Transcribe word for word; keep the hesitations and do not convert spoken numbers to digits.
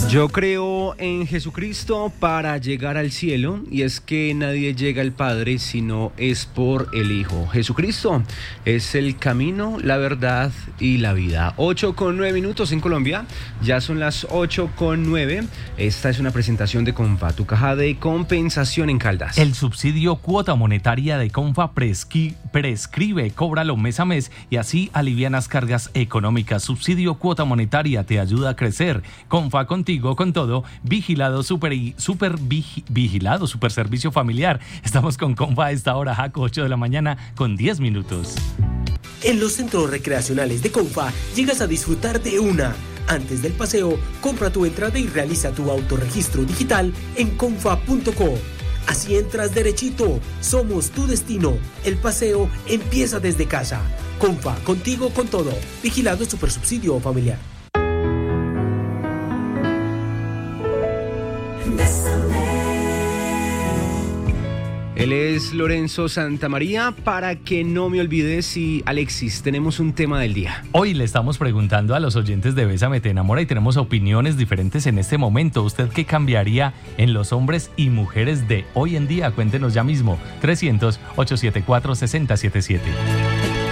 Yo creo en Jesucristo para llegar al cielo, y es que nadie llega al Padre si no es por el Hijo. Jesucristo es el camino, la verdad y la vida. ocho con nueve minutos en Colombia, ya son las ocho con nueve. Esta es una presentación de Comfa, tu caja de compensación en Caldas. El subsidio cuota monetaria de Comfa presqui, prescribe, cóbralo mes a mes y así alivianas cargas económicas. Subsidio cuota monetaria te ayuda a crecer. Comfa contigo con todo, vigilado, super y super vigi, vigilado, super servicio familiar. Estamos con Comfa a esta hora, Jaco, ocho de la mañana con diez minutos. En los centros recreacionales de Comfa llegas a disfrutar de una. Antes del paseo, compra tu entrada y realiza tu autorregistro digital en comfa punto co. Así entras derechito. Somos tu destino. El paseo empieza desde casa. Comfa, contigo con todo. Vigilado Supersubsidio Familiar. Él es Lorenzo Santamaría. Para que no me olvides, y Alexis, tenemos un tema del día. Hoy le estamos preguntando a los oyentes de Bésame Te Enamora y tenemos opiniones diferentes en este momento. ¿Usted qué cambiaría en los hombres y mujeres de hoy en día? Cuéntenos ya mismo. trescientos, ochocientos setenta y cuatro, sesenta setenta y siete.